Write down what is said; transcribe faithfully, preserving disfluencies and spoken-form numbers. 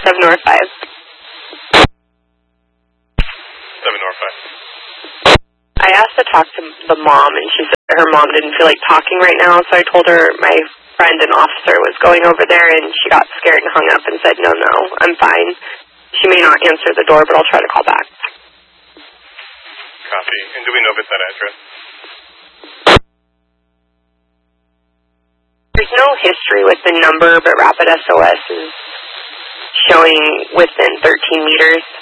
seven North five. seven North five. I asked to talk to the mom, and she said her mom didn't feel like talking right now, so I told her my friend, an officer, was going over there, and she got scared and hung up and said, no, no, I'm fine. She may not answer the door, but I'll try to call back. Copy. And do we know if it's that address? There's no history with the number, but Rapid S O S is showing within thirteen meters.